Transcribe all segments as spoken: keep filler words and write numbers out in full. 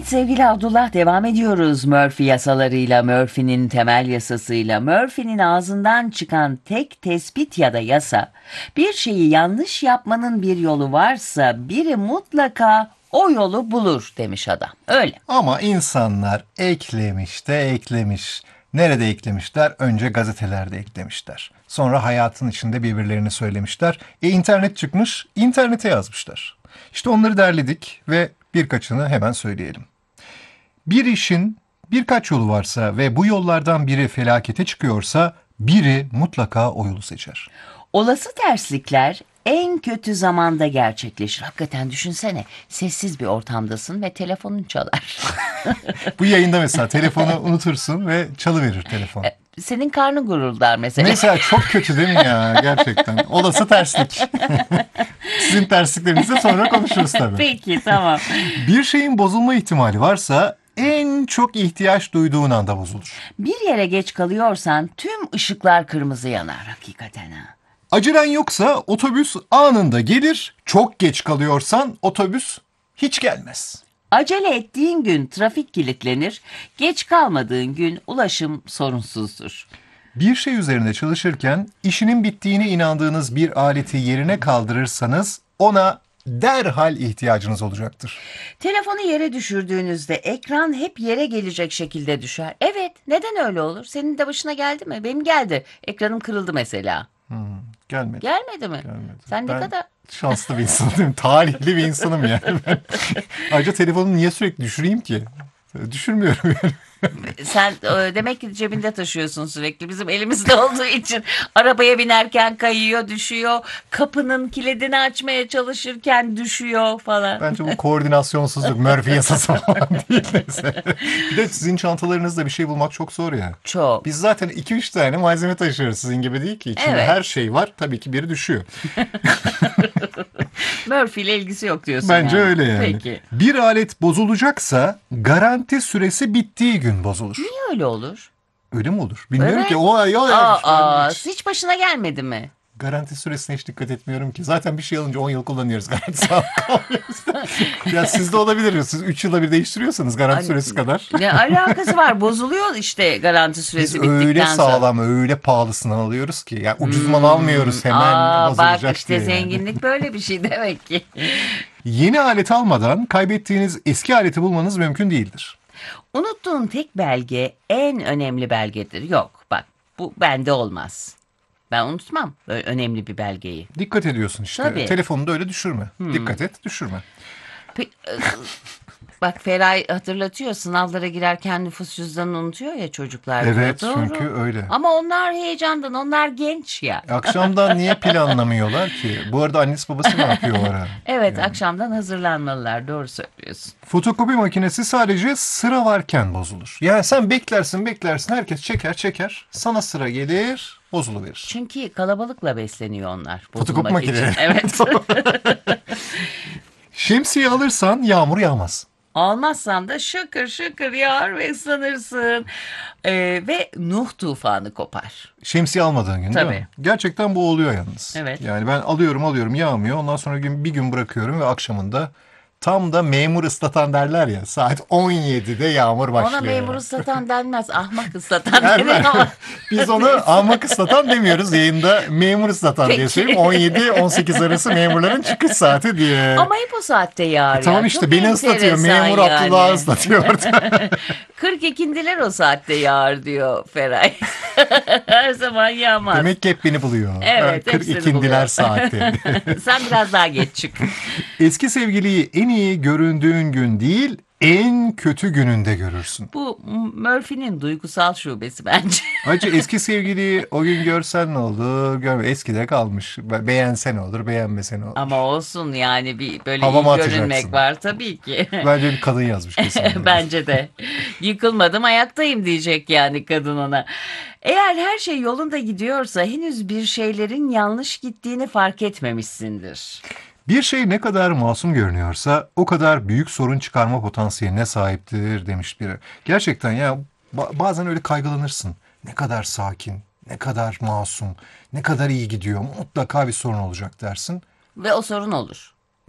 Evet sevgili Abdullah, devam ediyoruz Murphy yasalarıyla, Murphy'nin temel yasasıyla. Murphy'nin ağzından çıkan tek tespit ya da yasa, bir şeyi yanlış yapmanın bir yolu varsa biri mutlaka o yolu bulur demiş adam. Öyle. Ama insanlar eklemiş de eklemiş. Nerede eklemişler? Önce gazetelerde eklemişler. Sonra hayatın içinde birbirlerini söylemişler. E internet çıkmış, internete yazmışlar. İşte onları derledik ve birkaçını hemen söyleyelim. Bir işin birkaç yolu varsa ve bu yollardan biri felakete çıkıyorsa biri mutlaka o yolu seçer. Olası terslikler en kötü zamanda gerçekleşir. Hakikaten düşünsene, sessiz bir ortamdasın ve telefonun çalar. Bu yayında mesela telefonu unutursun ve çalıverir telefon. Senin karnın guruldar mesela. Mesela çok kötü değil mi ya gerçekten? Olası terslik. Sizin tersliklerinizi sonra konuşuruz tabii. Peki, tamam. Bir şeyin bozulma ihtimali varsa en çok ihtiyaç duyduğun anda bozulur. Bir yere geç kalıyorsan tüm ışıklar kırmızı yanar hakikaten ha. Acelen yoksa otobüs anında gelir, çok geç kalıyorsan otobüs hiç gelmez. Acele ettiğin gün trafik kilitlenir, geç kalmadığın gün ulaşım sorunsuzdur. Bir şey üzerinde çalışırken işinin bittiğine inandığınız bir aleti yerine kaldırırsanız ona derhal ihtiyacınız olacaktır. Telefonu yere düşürdüğünüzde ekran hep yere gelecek şekilde düşer. Evet, neden öyle olur? Senin de başına geldi mi? Benim geldi. Ekranım kırıldı mesela. Hmm, gelmedi. Gelmedi mi? Gelmedi. Sen Ben ne kadar... şanslı bir insanım. Talihli bir insanım yani. Ayrıca telefonumu niye sürekli düşüreyim ki? Düşürmüyorum yani. Sen e, demek ki cebinde taşıyorsun sürekli. Bizim elimizde olduğu için arabaya binerken kayıyor, düşüyor. Kapının kilidini açmaya çalışırken düşüyor falan. Bence bu koordinasyonsuzluk, Murphy yasası falan değil neyse. Bir de sizin çantalarınızda bir şey bulmak çok zor ya. Çok. Biz zaten iki üç tane malzeme taşıyoruz, sizin gibi değil ki. İçinde Evet. her şey var. Tabii ki biri düşüyor. Murphy ile ilgisi yok diyorsun Bence yani. öyle yani. Peki. Bir alet bozulacaksa garanti süresi bittiği gün bozulur. Niye öyle olur? Öyle mi olur? Bilmiyorum Evet. ki. O ay o ay. Aa, aa, hiç başına gelmedi mi? Garanti süresine hiç dikkat etmiyorum ki. Zaten bir şey alınca on yıl kullanıyoruz, garanti sağlık almıyoruz. Ya sizde olabilir. Siz üç yılda bir değiştiriyorsanız garanti Ay, süresi kadar. Ne alakası var? Bozuluyor işte garanti Biz süresi bittikten öyle sonra. sağlam, öyle pahalısını alıyoruz ki. Ya ucuz mal almıyoruz, hemen Aa, bozulacak bak işte diye. Yani. zenginlik böyle bir şey demek ki. Yeni alet almadan kaybettiğiniz eski aleti bulmanız mümkün değildir. Unuttuğun tek belge en önemli belgedir. Yok bak, bu bende olmaz. Ben unutmam böyle önemli bir belgeyi. Dikkat ediyorsun işte. Tabii. Telefonunu da öyle düşürme. Dikkat et, düşürme. Pe- e, Bak, Feray hatırlatıyor, sınavlara girerken nüfus cüzdanını unutuyor ya çocuklar. diyor. Evet, Doğru. çünkü öyle. Ama onlar heyecandan, onlar genç ya. Akşamdan niye planlamıyorlar ki? Bu arada annesi babası ne yapıyor o ara? Evet, akşamdan hazırlanmalılar, doğru söylüyorsun. Fotokopi makinesi sadece sıra varken bozulur. Yani sen beklersin beklersin, herkes çeker çeker. Sana sıra gelir, bozuluverir. Çünkü kalabalıkla besleniyor onlar. Fotokopi bozulmak için. makineleri. Evet. Şemsiye alırsan yağmur yağmaz. Almazsan da şakır şakır yağar ve ıslanırsın. Ee, ve Nuh tufanı kopar. Şemsiye almadığın gün değil Tabii. mi? Gerçekten bu oluyor yalnız. Evet. Yani ben alıyorum alıyorum yağmıyor. Ondan sonra gün, bir gün bırakıyorum ve akşamında tam da memur ıslatan derler ya. Saat on yedide yağmur başlıyor. Ona memur ıslatan denmez. Ahmak ıslatan Yani denir ama. biz onu ahmak ıslatan demiyoruz. Yayında memur ıslatan diye Peki. söyleyeyim. on yedi on sekiz arası memurların çıkış saati diye. Ama hep o saatte yağar ya. Tamam işte Çok beni ıslatıyor. enteresan Memur yani. Abdullah ıslatıyor orada. kırk ikindiler o saatte yağar diyor Feray. Her zaman yağmaz. Demek ki hep beni buluyor. Evet, kırk hepsini ikindiler buluyor. saati. Sen biraz daha geç çık. Eski sevgiliyi en iyi göründüğün gün değil, en kötü gününde görürsün. Bu Murphy'nin duygusal şubesi bence. Ayrıca eski sevgiliyi o gün görsen ne olur, görme. Eskide kalmış. Be- Beğensen ne olur, beğenmesen ne olur. Ama olsun yani, bir böyle Hava mı iyi atacaksın? görünmek var tabii ki. Bence bir kadın yazmış kesin. Bence de. Yıkılmadım, ayaktayım diyecek yani kadın ona. Eğer her şey yolunda gidiyorsa henüz bir şeylerin yanlış gittiğini fark etmemişsindir. Bir şey ne kadar masum görünüyorsa o kadar büyük sorun çıkarma potansiyeline sahiptir demiş biri. Gerçekten ya ba- bazen öyle kaygılanırsın. Ne kadar sakin, ne kadar masum, ne kadar iyi gidiyor. Mutlaka bir sorun olacak dersin. Ve o sorun olur.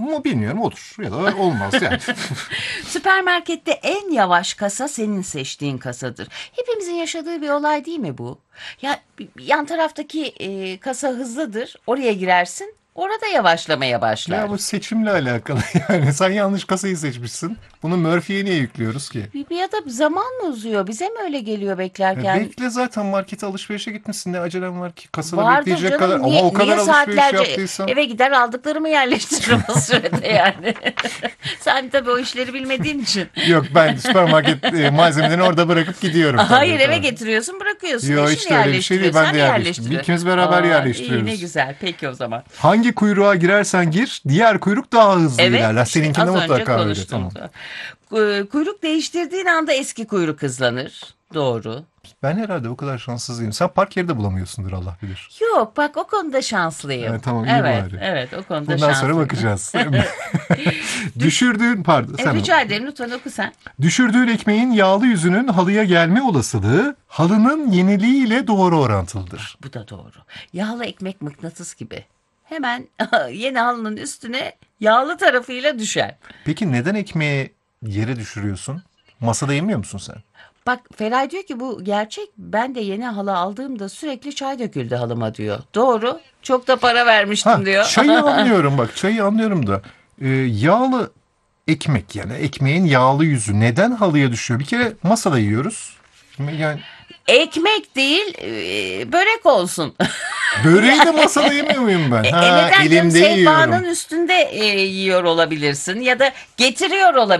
Ama bilmiyorum, olur ya da olmaz yani. Süpermarkette en yavaş kasa senin seçtiğin kasadır. Hepimizin yaşadığı bir olay değil mi bu? Ya yan taraftaki e, kasa hızlıdır. Oraya girersin. Orada yavaşlamaya başlar. Ya bu seçimle alakalı yani. Sen yanlış kasayı seçmişsin. Bunu Murphy'ye niye yüklüyoruz ki? Ya da zaman mı uzuyor? Bize mi öyle geliyor Ya beklerken? bekle, zaten markete alışverişe gitmişsin. Ne acelem var ki? Kasada Vardır bekleyecek canım. kadar. Niye, Ama o kadar niye alışveriş saatlerce yaptıysan. eve gider aldıklarımı yerleştiririm o sürede yani. Sen tabii o işleri bilmediğin için. Yok, ben süpermarket e, malzemelerini orada bırakıp gidiyorum. Hayır, tabii, eve tabii. getiriyorsun, bırakıyorsun. Yo, Eşin işte öyle bir şey değil. yerleştiriyor, Ben de sen mi yerleştiriyorum. yerleştiriyorsun? İkimiz beraber Aa, yerleştiriyoruz. İyi, ne güzel. Peki o zaman. Hangi kuyruğa girersen gir, diğer kuyruk daha hızlı Evet, ilerler. işte Seninkinde az önce mutlaka öyle. konuştum. Tamam. Ku- Kuyruk değiştirdiğin anda eski kuyruk hızlanır. Doğru. Ben herhalde o kadar şanssız değilim. Sen park yeri de bulamıyorsundur, Allah bilir. Yok, bak o konuda şanslıyım. Evet, tamam, iyi evet, bari. evet, o konuda Bundan şanslıyım. sonra bakacağız. Düşürdüğün pardon E, sen rica ederim, lütfen oku sen. Düşürdüğün ekmeğin yağlı yüzünün halıya gelme olasılığı halının yeniliğiyle doğru orantılıdır. Bu da doğru. Yağlı ekmek mıknatıs gibi. Hemen yeni halının üstüne yağlı tarafıyla düşer. Peki neden ekmeği yere düşürüyorsun? Masada yemiyor musun sen? Bak Feray diyor ki bu gerçek. Ben de yeni halı aldığımda sürekli çay döküldü halıma diyor. Doğru. Çok da para vermiştim Ha, diyor. çayı anlıyorum, bak çayı anlıyorum da e, yağlı ekmek, yani ekmeğin yağlı yüzü neden halıya düşüyor? Bir kere masada yiyoruz. Yani Ekmek değil, e, börek olsun. böreği de masada yemiyor muyum ben? E, Ha, neden canım, elimde sehpanın yiyorum. üstünde e, yiyor olabilirsin ya da getiriyor olabilirsin.